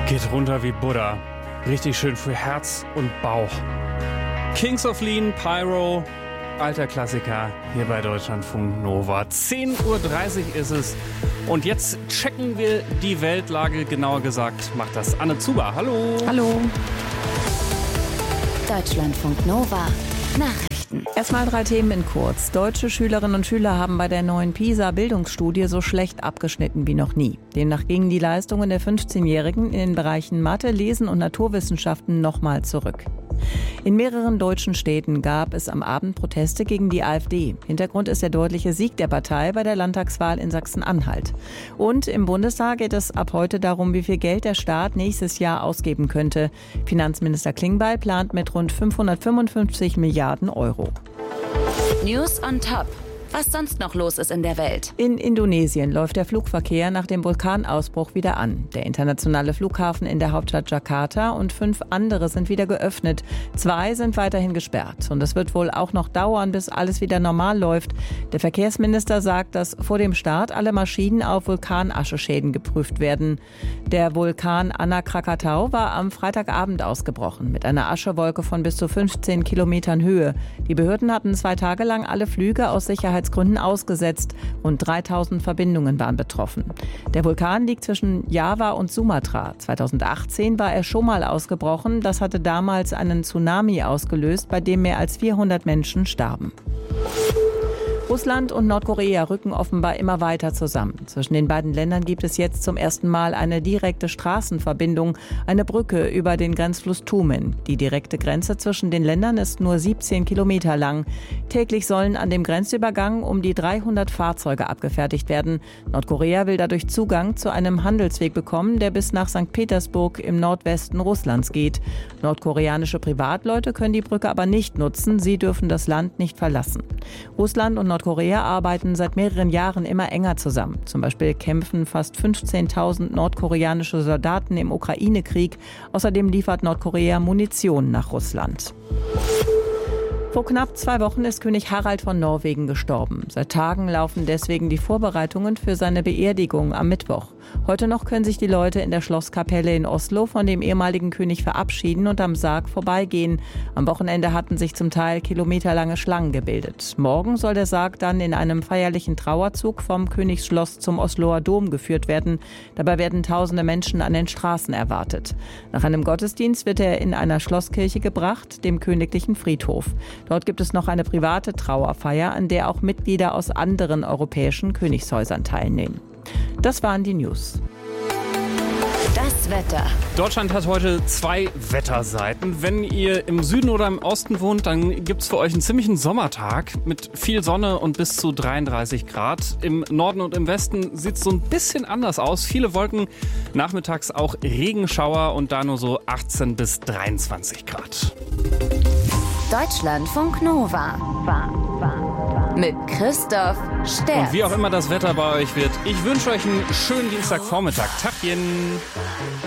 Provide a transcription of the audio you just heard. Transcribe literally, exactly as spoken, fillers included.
Geht runter wie Buddha. Richtig schön für Herz und Bauch. Kings of Lean, Pyro, alter Klassiker hier bei Deutschlandfunk Nova. zehn Uhr dreißig ist es und jetzt checken wir die Weltlage. Genauer gesagt macht das Anne Zuber. Hallo. Hallo. Deutschlandfunk Nova. Nachrichten. Erstmal drei Themen in kurz. Deutsche Schülerinnen und Schüler haben bei der neuen PISA-Bildungsstudie so schlecht abgeschnitten wie noch nie. Demnach gingen die Leistungen der fünfzehnjährigen in den Bereichen Mathe, Lesen und Naturwissenschaften nochmal zurück. In mehreren deutschen Städten gab es am Abend Proteste gegen die AfD. Hintergrund ist der deutliche Sieg der Partei bei der Landtagswahl in Sachsen-Anhalt. Und im Bundestag geht es ab heute darum, wie viel Geld der Staat nächstes Jahr ausgeben könnte. Finanzminister Klingbeil plant mit rund fünfhundertfünfundfünfzig Milliarden Euro. News on Top. Was sonst noch los ist in der Welt. In Indonesien läuft der Flugverkehr nach dem Vulkanausbruch wieder an. Der internationale Flughafen in der Hauptstadt Jakarta und fünf andere sind wieder geöffnet. Zwei sind weiterhin gesperrt. Und es wird wohl auch noch dauern, bis alles wieder normal läuft. Der Verkehrsminister sagt, dass vor dem Start alle Maschinen auf Vulkanascheschäden geprüft werden. Der Vulkan Anak Krakatau war am Freitagabend ausgebrochen mit einer Aschewolke von bis zu fünfzehn Kilometern Höhe. Die Behörden hatten zwei Tage lang alle Flüge aus Sicherheitsgründen ausgesetzt. Rund dreitausend Verbindungen waren betroffen. Der Vulkan liegt zwischen Java und Sumatra. zweitausendachtzehn war er schon mal ausgebrochen. Das hatte damals einen Tsunami ausgelöst, bei dem mehr als vierhundert Menschen starben. Russland und Nordkorea rücken offenbar immer weiter zusammen. Zwischen den beiden Ländern gibt es jetzt zum ersten Mal eine direkte Straßenverbindung, eine Brücke über den Grenzfluss Tumen. Die direkte Grenze zwischen den Ländern ist nur siebzehn Kilometer lang. Täglich sollen an dem Grenzübergang um die dreihundert Fahrzeuge abgefertigt werden. Nordkorea will dadurch Zugang zu einem Handelsweg bekommen, der bis nach Sankt Petersburg im Nordwesten Russlands geht. Nordkoreanische Privatleute können die Brücke aber nicht nutzen. Sie dürfen das Land nicht verlassen. Russland und Nordkorea arbeiten seit mehreren Jahren immer enger zusammen. Zum Beispiel kämpfen fast fünfzehntausend nordkoreanische Soldaten im Ukraine-Krieg. Außerdem liefert Nordkorea Munition nach Russland. Vor knapp zwei Wochen ist König Harald von Norwegen gestorben. Seit Tagen laufen deswegen die Vorbereitungen für seine Beerdigung am Mittwoch. Heute noch können sich die Leute in der Schlosskapelle in Oslo von dem ehemaligen König verabschieden und am Sarg vorbeigehen. Am Wochenende hatten sich zum Teil kilometerlange Schlangen gebildet. Morgen soll der Sarg dann in einem feierlichen Trauerzug vom Königsschloss zum Osloer Dom geführt werden. Dabei werden tausende Menschen an den Straßen erwartet. Nach einem Gottesdienst wird er in einer Schlosskirche gebracht, dem königlichen Friedhof. Dort gibt es noch eine private Trauerfeier, an der auch Mitglieder aus anderen europäischen Königshäusern teilnehmen. Das waren die News. Das Wetter. Deutschland hat heute zwei Wetterseiten. Wenn ihr im Süden oder im Osten wohnt, dann gibt es für euch einen ziemlichen Sommertag mit viel Sonne und bis zu dreiunddreißig Grad. Im Norden und im Westen sieht es so ein bisschen anders aus. Viele Wolken, nachmittags auch Regenschauer und da nur so achtzehn bis dreiundzwanzig Grad. Deutschlandfunk Nova. Mit Christoph Sterz. Und wie auch immer das Wetter bei euch wird, ich wünsche euch einen schönen Dienstagvormittag. Tachchen.